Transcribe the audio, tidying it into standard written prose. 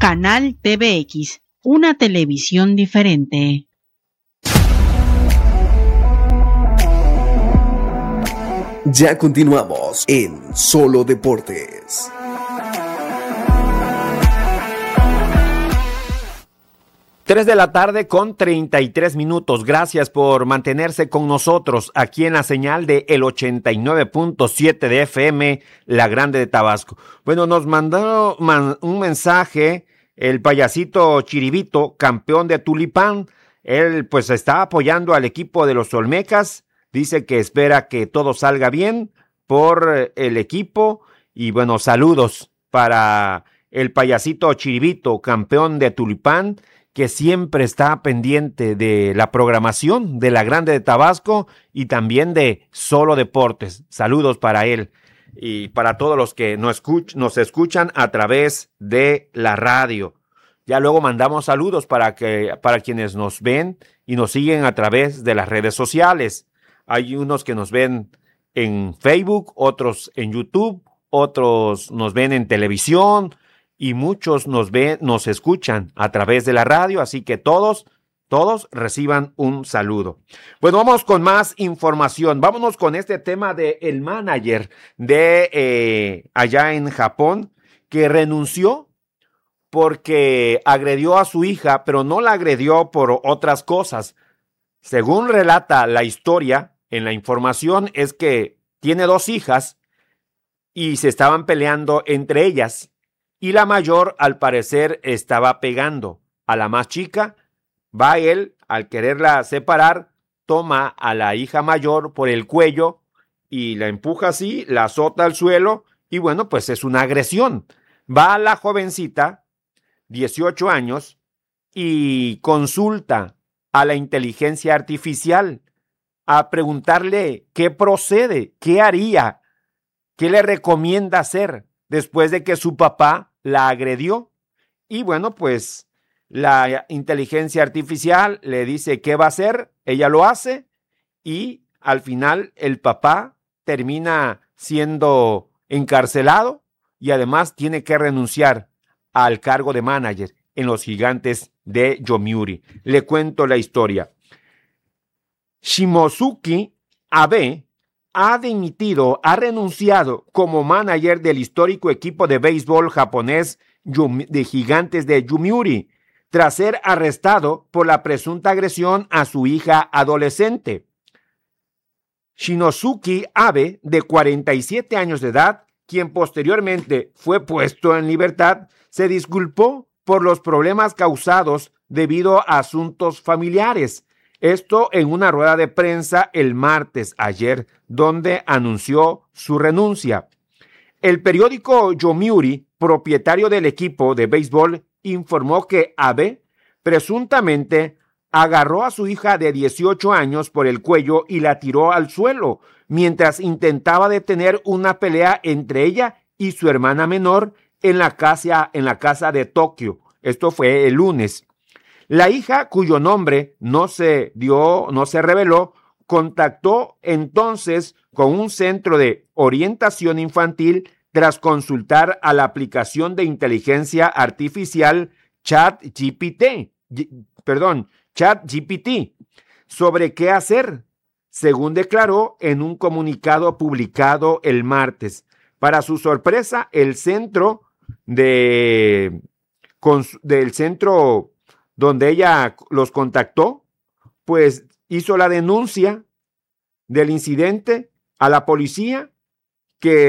Canal TVX, una televisión diferente. Ya continuamos en Solo Deportes. Tres de la tarde con 33 minutos. Gracias por mantenerse con nosotros aquí en la señal de el 89.7 de FM, La Grande de Tabasco. Bueno, nos mandó un mensaje el payasito Chiribito, campeón de Tulipán. Él pues está apoyando al equipo de los Olmecas. Dice que espera que todo salga bien por el equipo. Y bueno, saludos para el payasito Chiribito, campeón de Tulipán, que siempre está pendiente de la programación de La Grande de Tabasco y también de Solo Deportes. Saludos para él y para todos los que nos escuchan a través de la radio. Ya luego mandamos saludos para quienes nos ven y nos siguen a través de las redes sociales. Hay unos que nos ven en Facebook, otros en YouTube, otros nos ven en televisión, y muchos nos escuchan a través de la radio, así que todos reciban un saludo. Bueno, vamos con más información. Vámonos con este tema de el manager de allá en Japón, que renunció porque agredió a su hija, pero no la agredió por otras cosas. Según relata la historia en la información, es que tiene 2 hijas y se estaban peleando entre ellas. Y la mayor, al parecer, estaba pegando a la más chica. Va él, al quererla separar, toma a la hija mayor por el cuello y la empuja así, la azota al suelo y bueno, pues es una agresión. Va a la jovencita, 18 años, y consulta a la inteligencia artificial a preguntarle qué procede, qué haría, qué le recomienda hacer después de que su papá la agredió. Y bueno, pues la inteligencia artificial le dice qué va a hacer, ella lo hace y al final el papá termina siendo encarcelado y además tiene que renunciar al cargo de manager en los Gigantes de Yomiuri. Le cuento la historia. Shimosuke Abe ha renunciado como manager del histórico equipo de béisbol japonés de Gigantes de Yomiuri, tras ser arrestado por la presunta agresión a su hija adolescente. Shinosuke Abe, de 47 años de edad, quien posteriormente fue puesto en libertad, se disculpó por los problemas causados debido a asuntos familiares. Esto en una rueda de prensa el martes ayer, donde anunció su renuncia. El periódico Yomiuri, propietario del equipo de béisbol, informó que Abe presuntamente agarró a su hija de 18 años por el cuello y la tiró al suelo, mientras intentaba detener una pelea entre ella y su hermana menor en la casa de Tokio. Esto fue el lunes. La hija, cuyo nombre no se reveló, contactó entonces con un centro de orientación infantil tras consultar a la aplicación de inteligencia artificial ChatGPT sobre qué hacer, según declaró en un comunicado publicado el martes. Para su sorpresa, el centro del centro donde ella los contactó, pues hizo la denuncia del incidente a la policía, que